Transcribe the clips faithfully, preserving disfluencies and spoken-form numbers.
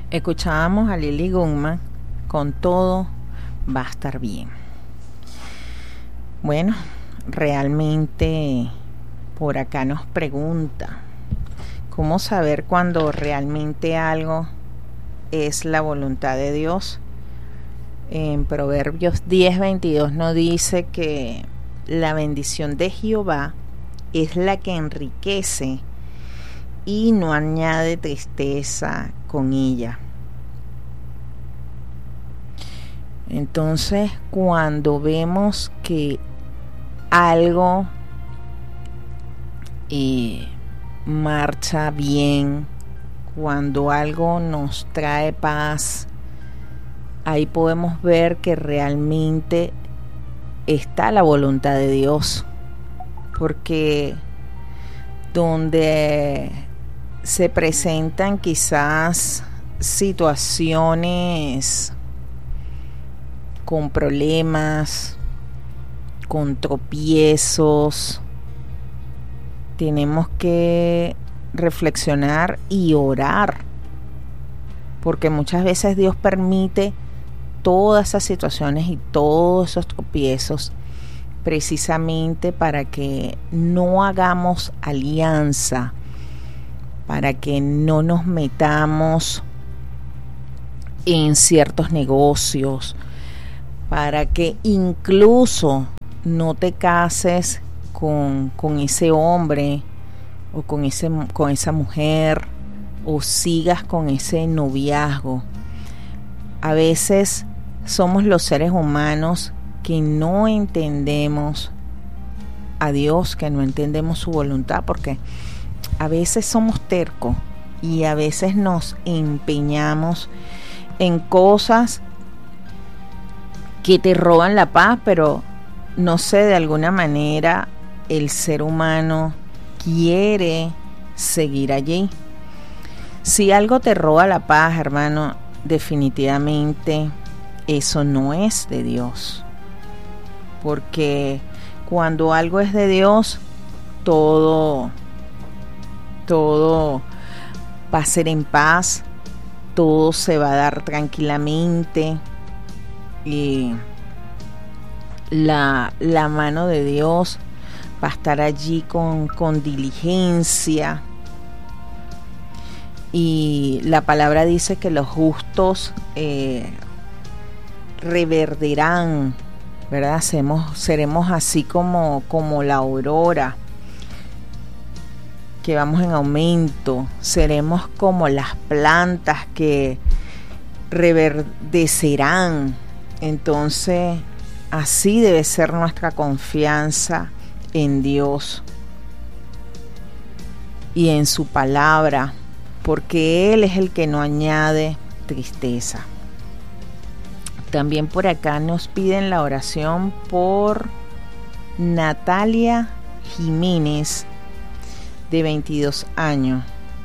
Escuchábamos a Lily Gutman con Todo va a estar bien. Bueno, realmente por acá nos pregunta, ¿cómo saber cuando realmente algo es la voluntad de Dios? En Proverbios diez veintidós nos dice que la bendición de Jehová es la que enriquece y no añade tristeza con ella. Entonces, cuando vemos que algo eh, marcha bien, cuando algo nos trae paz, ahí podemos ver que realmente está la voluntad de Dios, porque donde se presentan quizás situaciones con problemas, con tropiezos, tenemos que reflexionar y orar, porque muchas veces Dios permite todas esas situaciones y todos esos tropiezos precisamente para que no hagamos alianza, para que no nos metamos en ciertos negocios, para que incluso no te cases con, con ese hombre o con, ese, con esa mujer, o sigas con ese noviazgo. A veces somos los seres humanos que no entendemos a Dios, que no entendemos su voluntad, porque a veces somos tercos y a veces nos empeñamos en cosas que te roban la paz, pero no sé, de alguna manera el ser humano quiere seguir allí. Si algo te roba la paz, hermano, definitivamente eso no es de Dios, porque cuando algo es de Dios, todo todo va a ser en paz, todo se va a dar tranquilamente, y la, la mano de Dios va a estar allí con, con diligencia. Y la palabra dice que los justos eh, reverderán, ¿verdad? Seremos, seremos así como, como la aurora, que vamos en aumento. Seremos como las plantas que reverdecerán. Entonces, así debe ser nuestra confianza en Dios y en su palabra, porque Él es el que no añade tristeza. También por acá nos piden la oración por Natalia Jiménez, de veintidós años,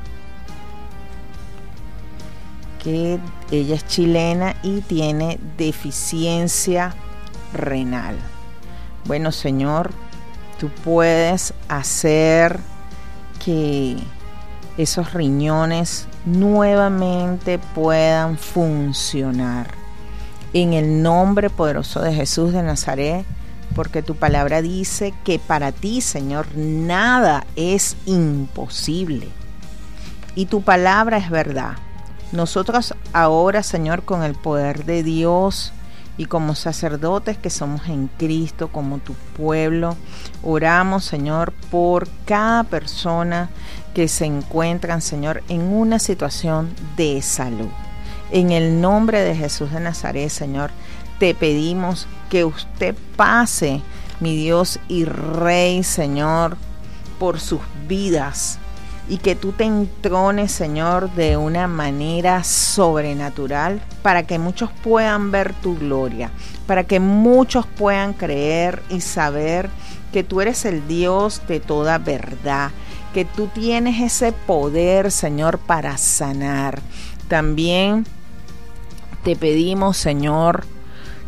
que ella es chilena y tiene deficiencia renal. Bueno, Señor, tú puedes hacer que esos riñones nuevamente puedan funcionar. En el nombre poderoso de Jesús de Nazaret, porque tu palabra dice que para ti, Señor, nada es imposible. Y tu palabra es verdad. Nosotros ahora, Señor, con el poder de Dios y como sacerdotes que somos en Cristo, como tu pueblo, oramos, Señor, por cada persona que se encuentran, Señor, en una situación de salud. En el nombre de Jesús de Nazaret, Señor, te pedimos que usted pase, mi Dios y Rey, Señor, por sus vidas, y que tú te entrones, Señor, de una manera sobrenatural, para que muchos puedan ver tu gloria, para que muchos puedan creer y saber que tú eres el Dios de toda verdad, que tú tienes ese poder, Señor, para sanar. También te pedimos, Señor,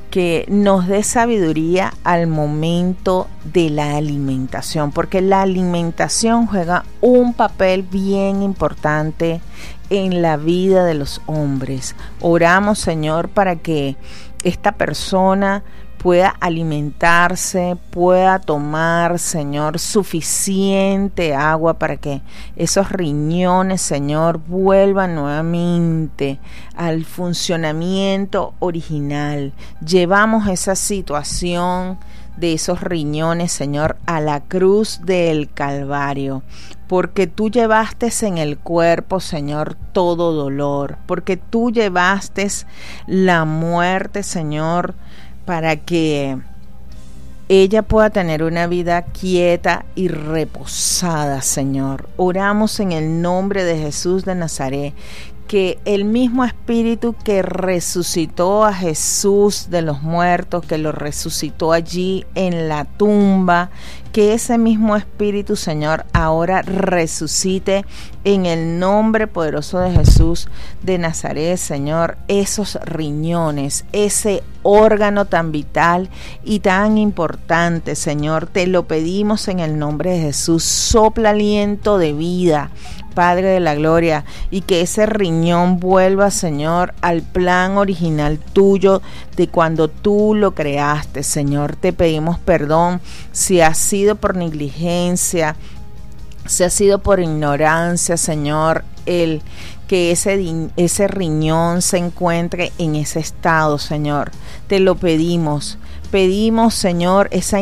que nos dé sabiduría al momento de la alimentación, porque la alimentación juega un papel bien importante en la vida de los hombres. Oramos, Señor, para que esta persona pueda alimentarse, pueda tomar, Señor, suficiente agua para que esos riñones, Señor, vuelvan nuevamente al funcionamiento original. Llevamos esa situación de esos riñones, Señor, a la cruz del Calvario, porque tú llevaste en el cuerpo, Señor, todo dolor, porque tú llevaste la muerte, Señor, para que ella pueda tener una vida quieta y reposada, Señor. Oramos en el nombre de Jesús de Nazaret, que el mismo Espíritu que resucitó a Jesús de los muertos, que lo resucitó allí en la tumba, que ese mismo Espíritu, Señor, ahora resucite en el nombre poderoso de Jesús de Nazaret, Señor, esos riñones, ese órgano tan vital y tan importante, Señor, te lo pedimos en el nombre de Jesús. Sopla aliento de vida, Padre de la gloria, y que ese riñón vuelva, Señor, al plan original tuyo de cuando tú lo creaste, Señor. Te pedimos perdón si ha sido por negligencia, si ha sido por ignorancia, Señor, el que ese, ese riñón se encuentre en ese estado, Señor. Te lo pedimos. Pedimos, Señor, esa